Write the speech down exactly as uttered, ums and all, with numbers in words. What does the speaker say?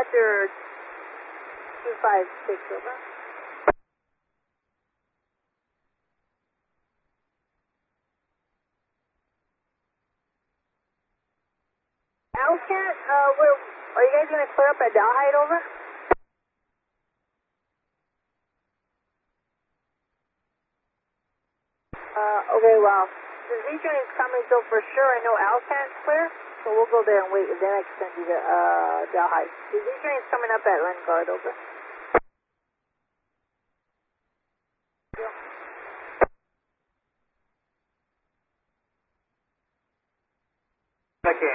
Roger, two five six, over. Alcat, uh, where, are you guys going to clear up at Delhite, over? Uh, okay, well, the Z-train is coming, so for sure I know Alcat's clear, so we'll go there and wait, and then I can send you to, uh, Delhite. The Z-train is coming up at Lengard, over. Okay.